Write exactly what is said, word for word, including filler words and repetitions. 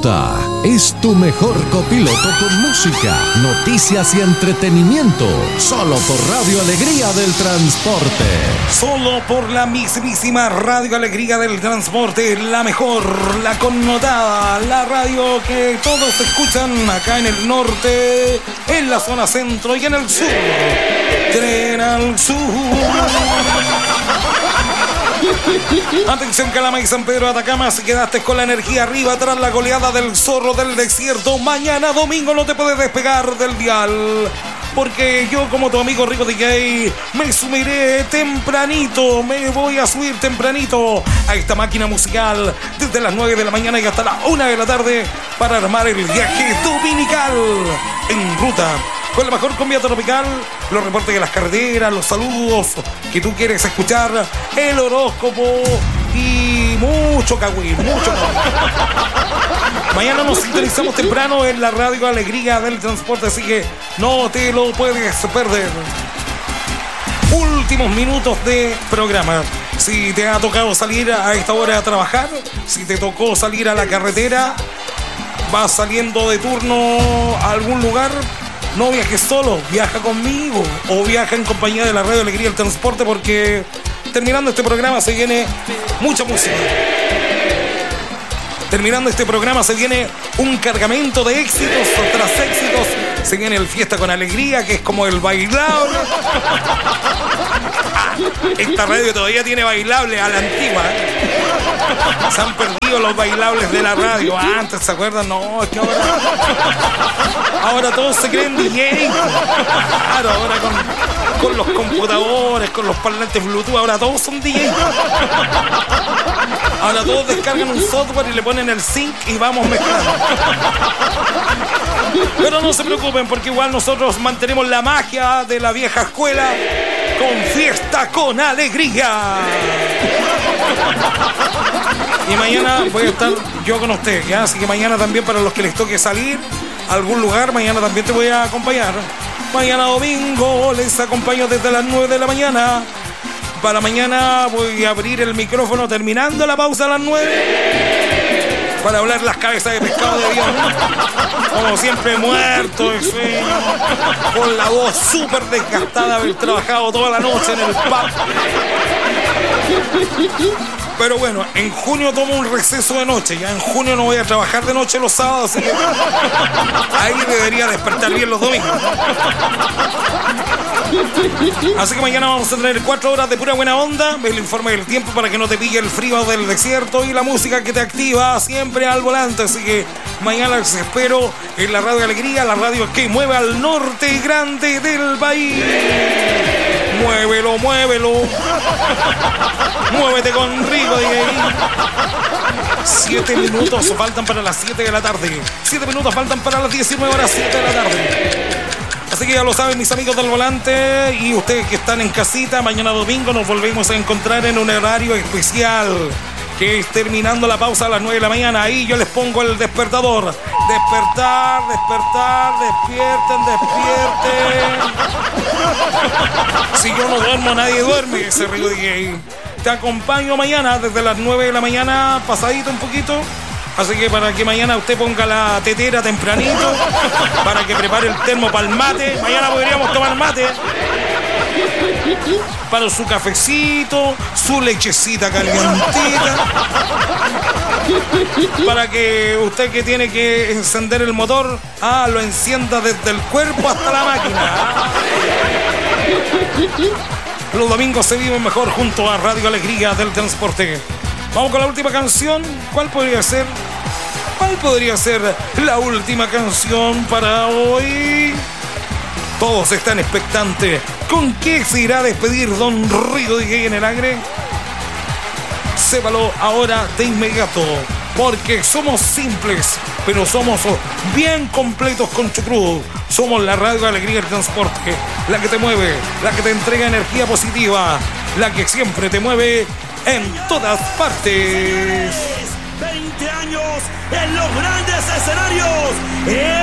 Ruta es tu mejor copiloto con música, noticias y entretenimiento. Solo por Radio Alegría del Transporte. Solo por la mismísima Radio Alegría del Transporte. La mejor, la connotada, la radio que todos escuchan acá en el norte, en la zona centro y en el sur. Tren al sur. Atención Calama y San Pedro de Atacama, si quedaste con la energía arriba tras la goleada del Zorro del Desierto, mañana domingo no te puedes despegar del dial, porque yo como tu amigo Rico D J me subiré tempranito, me voy a subir tempranito a esta máquina musical desde las nueve de la mañana y hasta la una de la tarde para armar el viaje dominical en ruta. Con la mejor cumbia tropical, los reportes de las carreteras, los saludos que tú quieres escuchar, el horóscopo y mucho cagüín, mucho cagüín. Mañana nos sintonizamos temprano en la Radio Alegría del Transporte, así que no te lo puedes perder. Últimos minutos de programa. Si te ha tocado salir a esta hora a trabajar, si te tocó salir a la carretera, vas saliendo de turno a algún lugar, no viajes solo, viaja conmigo o viaja en compañía de la Radio Alegría del Transporte, porque terminando este programa se viene mucha música. Terminando este programa se viene un cargamento de éxitos tras éxitos. Se viene el Fiesta con Alegría, que es como el bailable. Ah, esta radio todavía tiene bailable a la antigua, ¿eh? Se han perdido los bailables de la radio. Antes, ¿se acuerdan? No, es que ahora... Ahora todos se creen D J. Claro, ahora con, con los computadores, con los parlantes Bluetooth, ahora todos son D J. Ahora todos descargan un software y le ponen el sync y vamos mezclando. Pero no se preocupen, porque igual nosotros mantenemos la magia de la vieja escuela con Fiesta con Alegría. Y mañana voy a estar yo con ustedes, ¿ya? Así que mañana también, para los que les toque salir a algún lugar, mañana también te voy a acompañar. Mañana domingo les acompaño desde las nueve de la mañana. Para mañana voy a abrir el micrófono terminando la pausa a las nueve para hablar las cabezas de pescado de Dios. Como siempre, muerto de sueño, con la voz súper desgastada, haber trabajado toda la noche en el pub. Pero bueno, en junio tomo un receso de noche. Ya en junio no voy a trabajar de noche los sábados, así que ahí debería despertar bien los domingos. Así que mañana vamos a tener cuatro horas de pura buena onda. El informe del tiempo para que no te pille el frío del desierto y la música que te activa siempre al volante. Así que mañana les espero en la Radio Alegría, la radio que mueve al norte grande del país. Muévelo, muévelo. Muévete con Rico D J. Siete minutos faltan para las siete de la tarde. Siete minutos faltan para las diecinueve horas, siete de la tarde. Así que ya lo saben, mis amigos del volante y ustedes que están en casita, mañana domingo nos volvemos a encontrar en un horario especial, que es terminando la pausa a las nueve de la mañana. Ahí yo les pongo el despertador. Despertar, despertar, despierten, despierten. Si yo no duermo, nadie duerme, ese Rico D J. Te acompaño mañana desde las nueve de la mañana, pasadito un poquito. Así que para que mañana usted ponga la tetera tempranito, para que prepare el termo para el mate. Mañana podríamos tomar mate. Para su cafecito, su lechecita calientita. Para que usted que tiene que encender el motor, ah, lo encienda desde el cuerpo hasta la máquina. Los domingos se viven mejor junto a Radio Alegría del Transporte. Vamos con la última canción. ¿Cuál podría ser? ¿Cuál podría ser la última canción para hoy? Todos están expectantes. ¿Con qué se irá a despedir don Rico D J en el aire? Sépalo ahora de inmediato, porque somos simples, pero somos bien completos con Chucrut. Somos la Radio Alegría del Transporte, la que te mueve, la que te entrega energía positiva, la que siempre te mueve en todas partes. veinte años en los grandes escenarios.